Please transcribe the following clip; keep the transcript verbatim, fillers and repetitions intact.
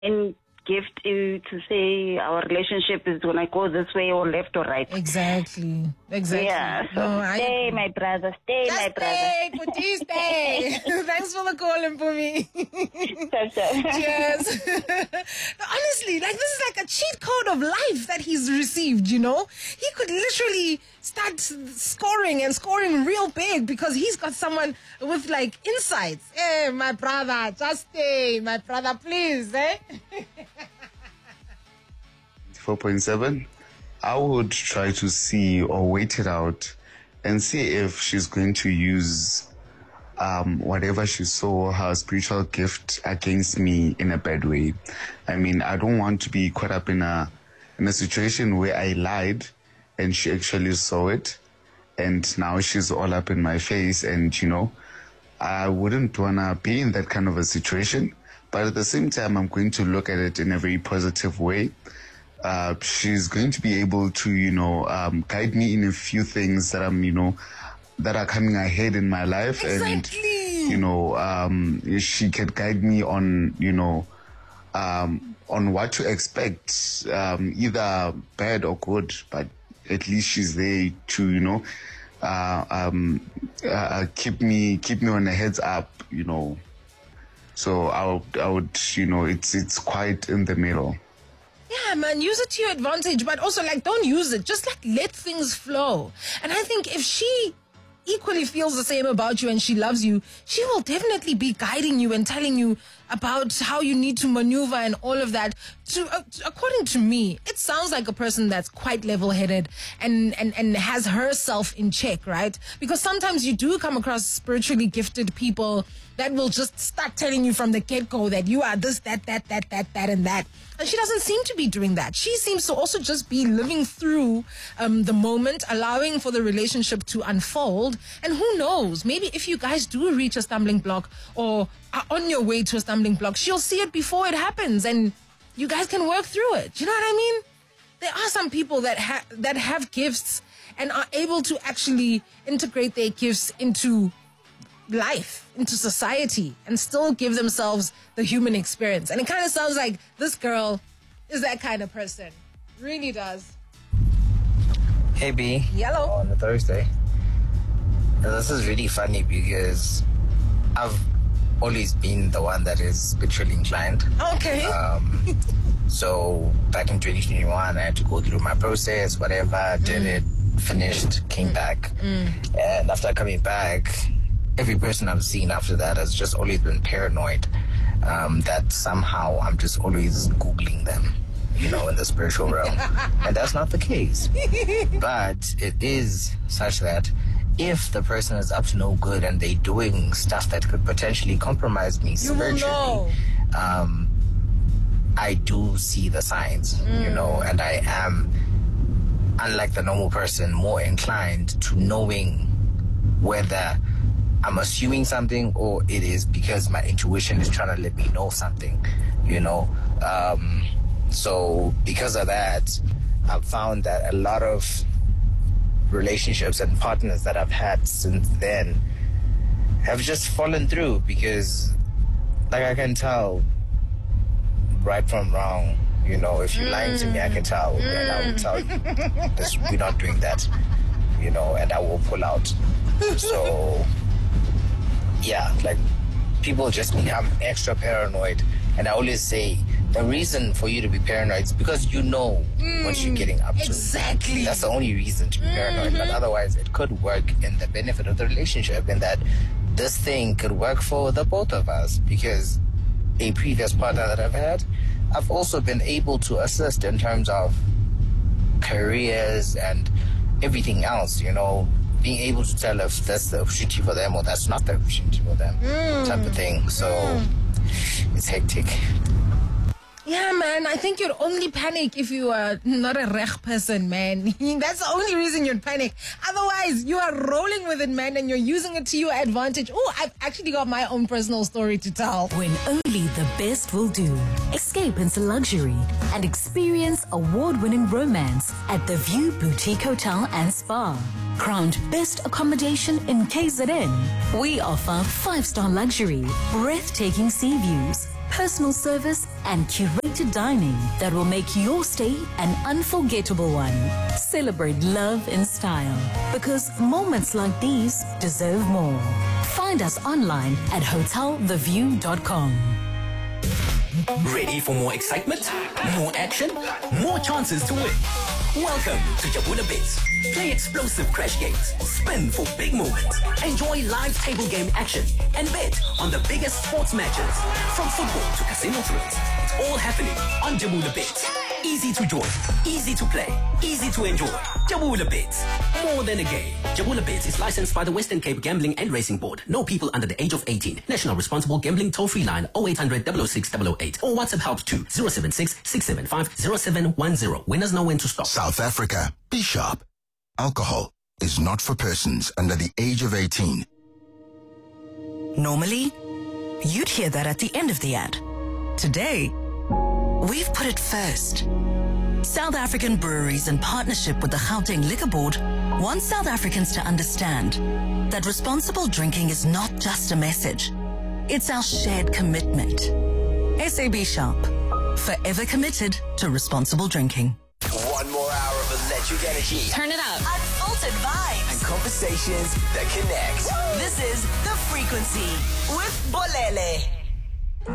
in gift to, to say our relationship is gonna go this way or left or right. Exactly. Exactly. Yeah, so no, stay, I, my brother, stay, Just my brother. stay, Puti, stay. Thanks for the call, Mpumi. Cheers. No, honestly, like this is like a cheat code of life that he's received, you know? He could literally start scoring and scoring real big because he's got someone with like insights. Hey, my brother, just stay, my brother, please, eh? four point seven, I would try to see or wait it out and see if she's going to use um, whatever she saw, her spiritual gift, against me in a bad way. I mean, I don't want to be caught up in a in a situation where I lied and she actually saw it, and now she's all up in my face, and you know, I wouldn't want to be in that kind of a situation. But at the same time, I'm going to look at it in a very positive way. Uh, she's going to be able to, you know, um, guide me in a few things that I'm, you know, that are coming ahead in my life. Exactly. And, you know, um, she can guide me on, you know, um, on what to expect, um, either bad or good, but at least she's there to, you know, uh, um, uh, keep me, keep me on the heads up, you know. So I would, I would, you know, it's, it's quite in the middle. Yeah, man, use it to your advantage, but also, like, don't use it. Just, like, let things flow. And I think if she equally feels the same about you and she loves you, she will definitely be guiding you and telling you about how you need to maneuver and all of that. To, uh, according to me, it sounds like a person that's quite level-headed and, and, and has herself in check, right? Because sometimes you do come across spiritually gifted people that will just start telling you from the get-go that you are this, that, that, that, that, that, and that. And she doesn't seem to be doing that. She seems to also just be living through um, the moment, allowing for the relationship to unfold. And who knows, maybe if you guys do reach a stumbling block or are on your way to a stumbling block, she'll see it before it happens and you guys can work through it. You know what I mean? There are some people that, ha- that have gifts and are able to actually integrate their gifts into life, into society, and still give themselves the human experience. And it kind of sounds like this girl is that kind of person. Really does. Hey B. Yellow. On a Thursday. Now, this is really funny because I've always been the one that is spiritually inclined. Okay. Um, so back in twenty twenty-one, I had to go through my process, whatever, did mm. it, finished, came mm. back. Mm. And after coming back, every person I've seen after that has just always been paranoid um, that somehow I'm just always Googling them, you know, in the spiritual realm. And that's not the case. But it is such that if the person is up to no good and they're doing stuff that could potentially compromise me spiritually, um, I do see the signs, mm. you know, and I am, unlike the normal person, more inclined to knowing whether I'm assuming something or it is because my intuition is trying to let me know something, you know. Um, so because of that, I've found that a lot of relationships and partners that I've had since then have just fallen through because, like, I can tell right from wrong, you know. If you're mm. lying to me, I can tell, mm. and I will tell you this, we're not doing that, you know, and I will pull out. So yeah, like, people just become extra paranoid. And I always say, the reason for you to be paranoid is because you know mm, what you're getting up to. Exactly. That's the only reason to be paranoid. Mm-hmm. But otherwise, it could work in the benefit of the relationship, in that this thing could work for the both of us. Because a previous partner that I've had, I've also been able to assist in terms of careers and everything else, you know, being able to tell if that's the opportunity for them or that's not the opportunity for them, mm. type of thing. So mm. it's hectic. Yeah, man, I think you'd only panic if you are not a reg person, man. That's the only reason you'd panic. Otherwise, you are rolling with it, man, and you're using it to your advantage. Oh, I've actually got my own personal story to tell. When only the best will do. Escape into luxury and experience award-winning romance at the View Boutique Hotel and Spa. Crowned best accommodation in K Z N. We offer five-star luxury, breathtaking sea views, personal service, and curated dining that will make your stay an unforgettable one. Celebrate love in style, because moments like these deserve more. Find us online at hotel the view dot com. Ready for more excitement? More action? More chances to win? Welcome to Jabula Bits. Play explosive crash games, spin for big moments, enjoy live table game action, and bet on the biggest sports matches. From football to casino thrills, it's all happening on Jabula Bits. Easy to join, easy to play, easy to enjoy. Jabula Bits, more than a game. Jabula Bits is licensed by the Western Cape Gambling and Racing Board. No people under the age of eighteen. National Responsible Gambling Toll-Free line oh eight hundred, double oh six, double oh eight or WhatsApp help to zero seven six, six seven five, zero seven one zero. Winners know when to stop. South Africa, be sharp. Alcohol is not for persons under the age of eighteen. Normally, you'd hear that at the end of the ad. Today, we've put it first. South African breweries, in partnership with the Gauteng Liquor Board, want South Africans to understand that responsible drinking is not just a message. It's our shared commitment. S A B Sharp, forever committed to responsible drinking. One more hour of electric energy. Turn it up. Unfiltered vibes. And conversations that connect. This is The Frequency with Bolele.